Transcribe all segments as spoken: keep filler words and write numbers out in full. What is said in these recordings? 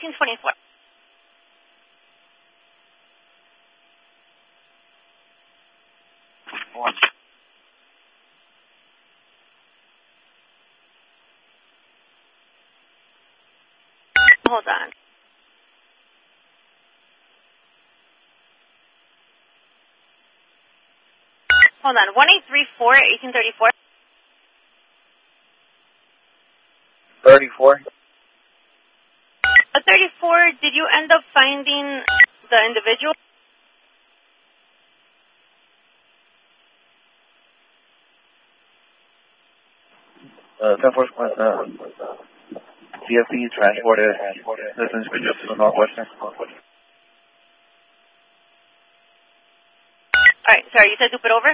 eighteen twenty-four. Hold on. Hold on. one eight three four, eighteen thirty-four. thirty-four. At thirty-four, did you end up finding the individual? Uh, ten four squad, uh, C F C transported, this individual to the Northwestern. Alright, sorry, you said loop it over?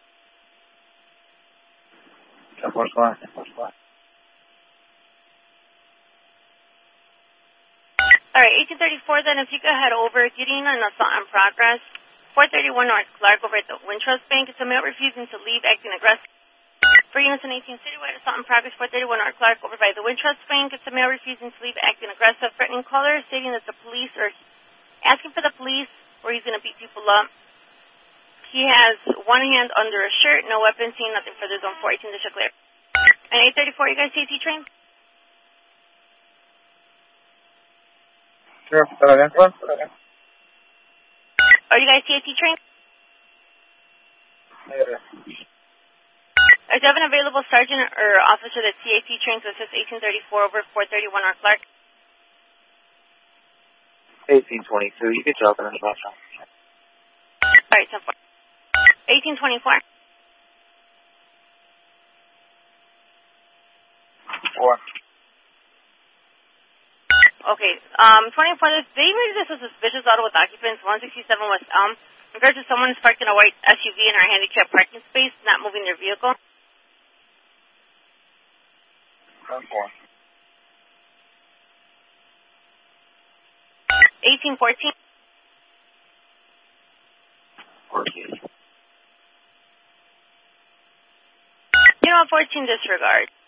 ten four squad. Alright, eighteen thirty-four, then if you could head over, getting an assault in progress, four thirty-one North Clark over at the Wintrust Bank. It's a male refusing to leave, acting aggressive. For units in eighteen Citywide, assault in progress, four thirty-one North Clark over by the Wintrust Bank. It's a male refusing to leave, acting aggressive, threatening caller, stating that the police are asking for the police, or he's going to beat people up. He has one hand under a shirt, no weapon, seeing nothing further, zone four eighteen, district clear. And eight thirty-four, you guys C A T trained? Sure, uh, next one. Are you guys C A T trained? Yeah. Do you have an available sergeant or officer that's C A T trained to assist eighteen thirty-four over four thirty-one North Clark? eighteen twenty-two, you can drop it in the box. Alright, ten four. eighteen twenty-four. Four. Okay, um, twenty-four, they rated this as suspicious auto with occupants, one sixty-seven West Elm. In regards to someone is parked in a white S U V in our handicapped parking space, not moving their vehicle. ten four. eighteen fourteen. fourteen. You know, fourteen disregard.